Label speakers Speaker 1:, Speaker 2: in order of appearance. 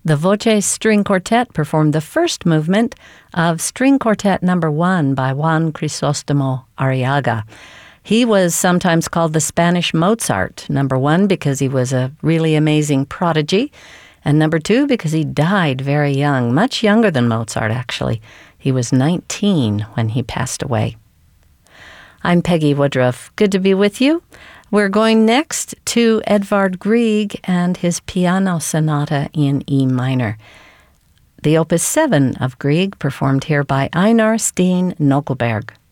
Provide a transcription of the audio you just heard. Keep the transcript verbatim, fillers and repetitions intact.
Speaker 1: The Voces String Quartet performed the first movement of String Quartet Number One by Juan Crisostomo Arriaga. He was sometimes called the Spanish Mozart, number one, because he was a really amazing prodigy, and number two, because he died very young, much younger than Mozart, actually. He was nineteen when he passed away. I'm Peggy Woodruff. Good to be with you. We're going next to Edvard Grieg and his Piano Sonata in E minor. The Opus seven of Grieg, performed here by Einar Steen Nokelberg.